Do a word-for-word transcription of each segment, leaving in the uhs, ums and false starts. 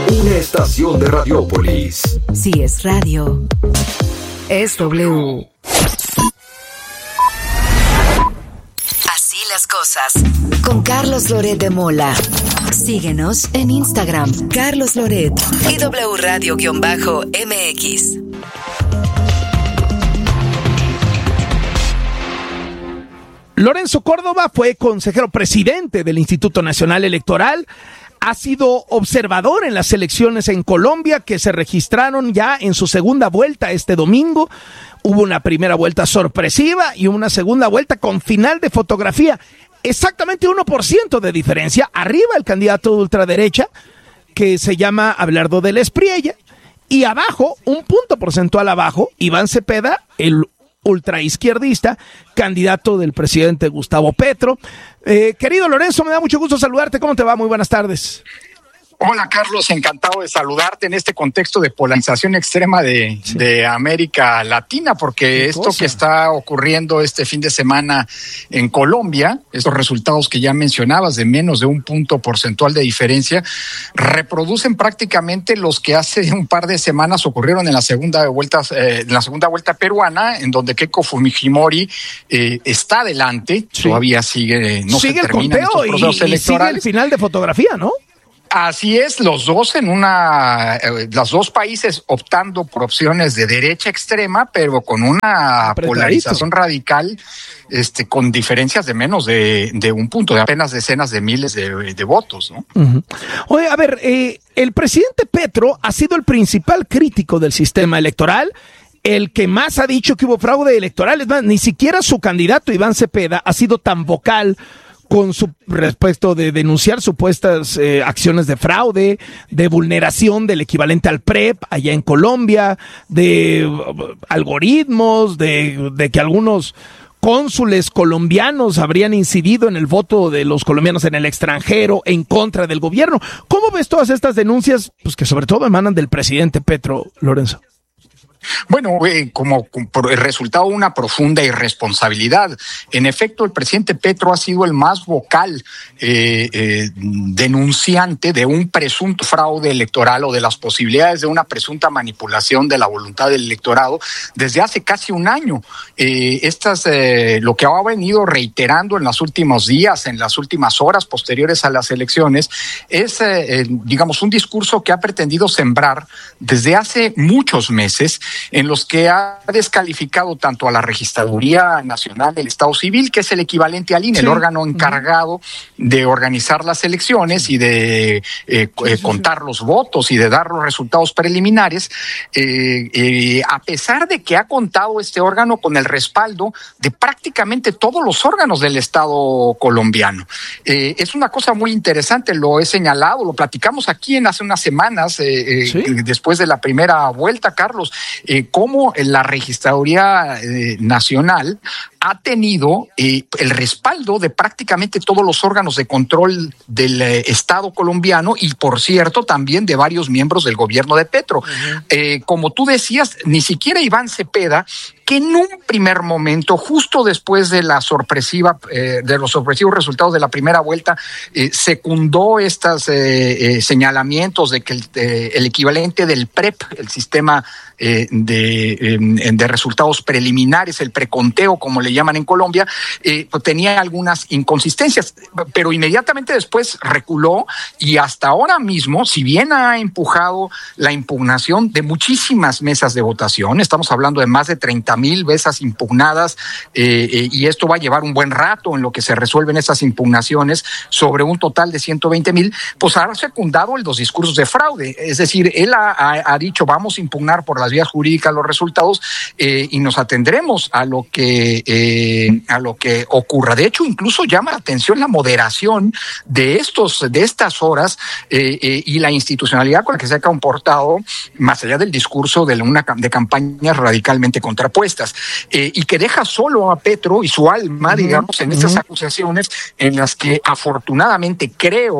Una estación de Radiópolis. Si es radio, es W. Así las cosas. Con Carlos Loret de Mola. Síguenos en Instagram, Carlos Loret y W Radio-M X. Lorenzo Córdoba fue consejero presidente del Instituto Nacional Electoral. Ha sido observador en las elecciones en Colombia que se registraron ya en su segunda vuelta este domingo. Hubo una primera vuelta sorpresiva y una segunda vuelta con final de fotografía. Exactamente uno por ciento de diferencia. Arriba el candidato de ultraderecha, que se llama Abelardo de la Espriella. Y abajo, un punto porcentual abajo, Iván Cepeda, el ultraizquierdista, candidato del presidente Gustavo Petro. Eh, querido Lorenzo, me da mucho gusto saludarte. ¿Cómo te va? Muy buenas tardes. Hola Carlos, encantado de saludarte en este contexto de polarización extrema de, sí. de América Latina, porque esto cosa? que está ocurriendo este fin de semana en Colombia, estos resultados que ya mencionabas de menos de un punto porcentual de diferencia, reproducen prácticamente los que hace un par de semanas ocurrieron en la segunda vuelta, eh, en la segunda vuelta peruana, en donde Keiko Fujimori eh, está adelante, sí. todavía sigue, no sigue se termina el conteo y, y sigue el final de fotografía, ¿no? Así es, los dos en una, eh, los dos países optando por opciones de derecha extrema, pero con una polarización radical, este, con diferencias de menos de, de un punto, de apenas decenas de miles de, de votos, ¿no? Uh-huh. Oye, a ver, eh, el presidente Petro ha sido el principal crítico del sistema electoral, el que más ha dicho que hubo fraude electoral. Es más, ni siquiera su candidato Iván Cepeda ha sido tan vocal con su respecto de denunciar supuestas eh, acciones de fraude, de vulneración del equivalente al P R E P allá en Colombia, de uh, algoritmos, de, de que algunos cónsules colombianos habrían incidido en el voto de los colombianos en el extranjero en contra del gobierno. ¿Cómo ves todas estas denuncias, pues que sobre todo emanan del presidente Petro, Lorenzo? Bueno, eh, como, como por el resultado de una profunda irresponsabilidad. En efecto, el presidente Petro ha sido el más vocal eh, eh, denunciante de un presunto fraude electoral o de las posibilidades de una presunta manipulación de la voluntad del electorado desde hace casi un año. Eh, estas, eh, lo que ha venido reiterando en los últimos días, en las últimas horas posteriores a las elecciones, es, eh, eh, digamos, un discurso que ha pretendido sembrar desde hace muchos meses, en los que ha descalificado tanto a la Registraduría Nacional del Estado Civil, que es el equivalente al I N E, sí. el órgano encargado de organizar las elecciones y de eh, eh, contar los votos y de dar los resultados preliminares, eh, eh, a pesar de que ha contado este órgano con el respaldo de prácticamente todos los órganos del Estado colombiano. Eh, es una cosa muy interesante, lo he señalado, lo platicamos aquí en hace unas semanas, eh, ¿Sí? eh, después de la primera vuelta, Carlos, eh, cómo la Registraduría eh, Nacional ha tenido eh, el respaldo de prácticamente todos los órganos de control del eh, Estado colombiano y, por cierto, también de varios miembros del gobierno de Petro. Uh-huh. Eh, como tú decías, ni siquiera Iván Cepeda, que en un primer momento, justo después de la sorpresiva, eh, de los sorpresivos resultados de la primera vuelta, eh, secundó estos eh, eh, señalamientos de que el, eh, el equivalente del P R E P, el sistema eh, de, eh, de resultados preliminares, el preconteo, como le llaman en Colombia, eh, pues tenía algunas inconsistencias, pero inmediatamente después reculó y hasta ahora mismo, si bien ha empujado la impugnación de muchísimas mesas de votación, estamos hablando de más de treinta mil mesas impugnadas, eh, eh, y esto va a llevar un buen rato en lo que se resuelven esas impugnaciones sobre un total de ciento veinte mil, pues ha secundado los discursos de fraude, es decir, él ha, ha, ha dicho vamos a impugnar por las vías jurídicas los resultados eh, y nos atendremos a lo que eh, a lo que ocurra. De hecho, incluso llama la atención la moderación de estos de estas horas eh, eh, y la institucionalidad con la que se ha comportado, más allá del discurso de una de campañas radicalmente contrapuestas. Eh, y que deja solo a Petro y su alma, uh-huh, digamos, en uh-huh. estas acusaciones en las que afortunadamente creo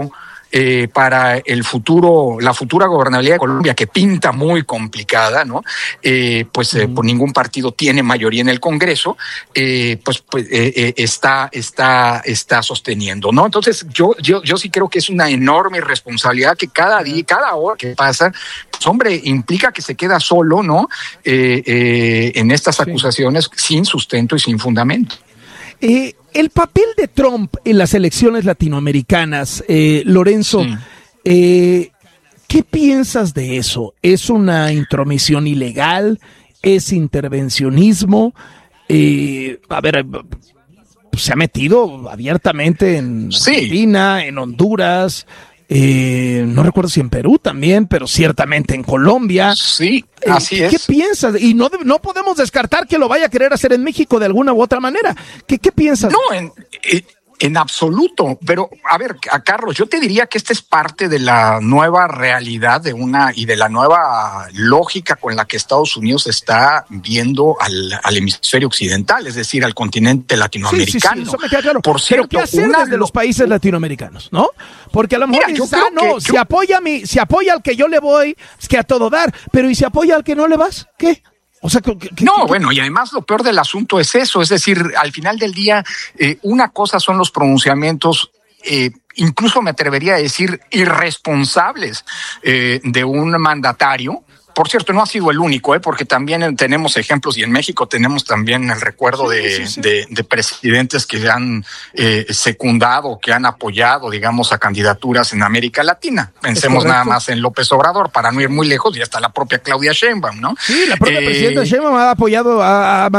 eh, para el futuro, la futura gobernabilidad de Colombia, que pinta muy complicada, ¿no? Eh, pues eh, por ningún partido tiene mayoría en el Congreso, eh, pues, pues eh, eh, está, está, está sosteniendo, ¿no? Entonces yo, yo, yo sí creo que es una enorme responsabilidad que cada día, cada hora que pasa, pues hombre, implica que se queda solo, ¿no? Eh, eh, en estas acusaciones sí. sin sustento y sin fundamento. Eh, el papel de Trump en las elecciones latinoamericanas, eh, Lorenzo, sí. eh, ¿qué piensas de eso? ¿Es una intromisión ilegal? ¿Es intervencionismo? Eh, a ver, se ha metido abiertamente en sí. Argentina, en Honduras, eh, no recuerdo si en Perú también, pero ciertamente en Colombia. Sí, así eh, es. ¿Qué piensas? Y no, no podemos descartar que lo vaya a querer hacer en México de alguna u otra manera. ¿Qué, qué piensas? No, en... en... En absoluto, pero a ver, a Carlos, yo te diría que esta es parte de la nueva realidad de una y de la nueva lógica con la que Estados Unidos está viendo al, al hemisferio occidental, es decir, al continente latinoamericano. Sí, sí, sí, eso me queda claro. Por cierto, pero ¿qué hacer una... desde los países latinoamericanos, no? Porque a lo mejor Mira, dices, ah, no, que, si yo... apoya a mí, si apoya al que yo le voy, es que a todo dar, pero ¿y si apoya al que no le vas? ¿Qué? O sea, ¿qué, qué, no, qué? bueno, y además lo peor del asunto es eso, es decir, al final del día, eh, una cosa son los pronunciamientos, eh, incluso me atrevería a decir irresponsables eh, de un mandatario. Por cierto, no ha sido el único, ¿eh? Porque también tenemos ejemplos y en México tenemos también el recuerdo sí, de, sí, sí. De, de presidentes que han eh, secundado, que han apoyado, digamos, a candidaturas en América Latina. Pensemos nada más en López Obrador, para no ir muy lejos, y hasta la propia Claudia Sheinbaum, ¿no? Sí, la propia eh, presidenta Sheinbaum ha apoyado a, a